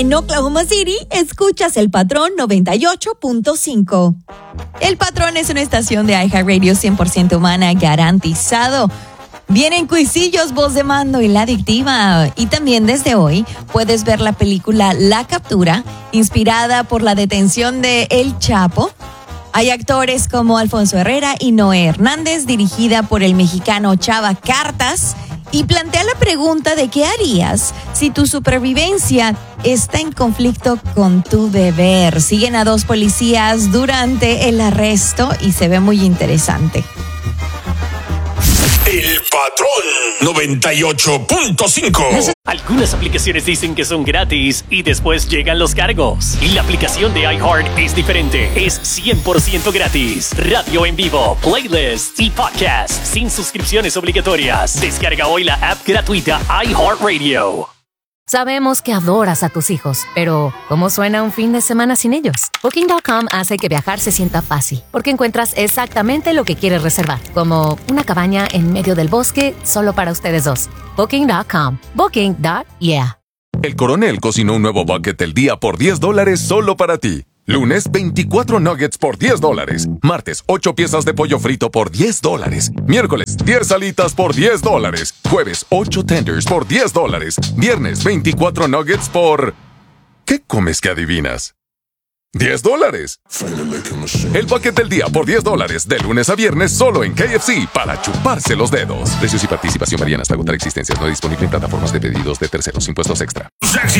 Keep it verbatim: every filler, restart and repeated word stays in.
En Oklahoma City, escuchas El Patrón noventa y ocho punto cinco. El Patrón es una estación de iHeartRadio cien por ciento humana garantizado. Vienen Cuisillos, Voz de Mando y La Adictiva. Y también desde hoy puedes ver la película La Captura, inspirada por la detención de El Chapo. Hay actores como Alfonso Herrera y Noé Hernández, dirigida por el mexicano Chava Cartas, y plantea la pregunta de qué harías si tu supervivencia está en conflicto con tu deber. Siguen a dos policías durante el arresto y se ve muy interesante. El Patrón noventa y ocho punto cinco. Algunas aplicaciones dicen que son gratis y después llegan los cargos. Y la aplicación de iHeart es diferente. Es cien por ciento gratis. Radio en vivo, playlists y podcasts sin suscripciones obligatorias. Descarga hoy la app gratuita iHeartRadio. Sabemos que adoras a tus hijos, pero ¿cómo suena un fin de semana sin ellos? Booking punto com hace que viajar se sienta fácil, porque encuentras exactamente lo que quieres reservar, como una cabaña en medio del bosque solo para ustedes dos. Booking punto com. Booking. Yeah. El Coronel cocinó un nuevo bucket del día por diez dólares solo para ti. Lunes, veinticuatro nuggets por diez dólares. Martes, ocho piezas de pollo frito por diez dólares. Miércoles, diez alitas por diez dólares. Jueves, ocho tenders por diez dólares. Viernes, veinticuatro nuggets por... ¿Qué comes que adivinas? diez dólares. El bucket del día por diez dólares. De lunes a viernes solo en K F C para chuparse los dedos. Precios y participación varían hasta agotar existencias. No disponible en plataformas de pedidos de terceros. Impuestos extra. Sexy